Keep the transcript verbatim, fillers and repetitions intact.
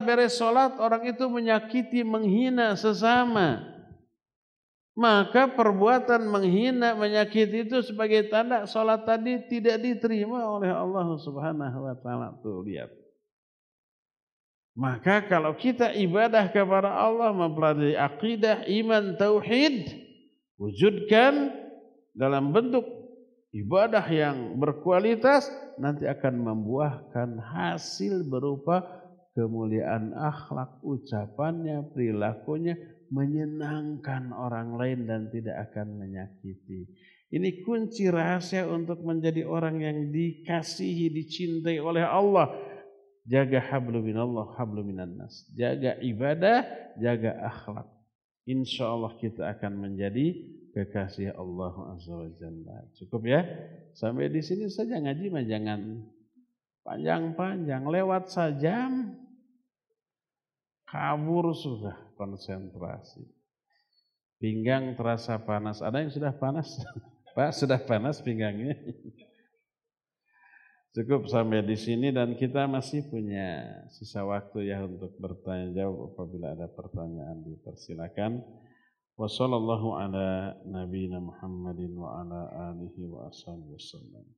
beres sholat orang itu menyakiti, menghina sesama, maka perbuatan menghina, menyakiti itu sebagai tanda sholat tadi tidak diterima oleh Allah Subhanahu wa taala. Tuh lihat. Maka kalau kita ibadah kepada Allah, mempelajari akidah, iman, tauhid, wujudkan dalam bentuk ibadah yang berkualitas, nanti akan membuahkan hasil berupa kemuliaan akhlak, ucapannya, perilakunya, menyenangkan orang lain dan tidak akan menyakiti. Ini kunci rahasia untuk menjadi orang yang dikasihi, dicintai oleh Allah. Jaga hablum minallah, hablum minan nas. Jaga ibadah, jaga akhlak. Insya Allah kita akan menjadi kekasih Allah Azza wa Jalla. Cukup ya? Sampai di sini saja ngaji mah jangan panjang-panjang. Lewat sajam kabur sudah konsentrasi. Pinggang terasa panas. Ada yang sudah panas? Pak, sudah panas pinggangnya? Cukup sampai di sini dan kita masih punya sisa waktu ya untuk bertanya jawab. Apabila ada pertanyaan dipersilakan. Wassallallahu ala nabiyina Muhammadin wa ala alihi wa ashabihi wasallam.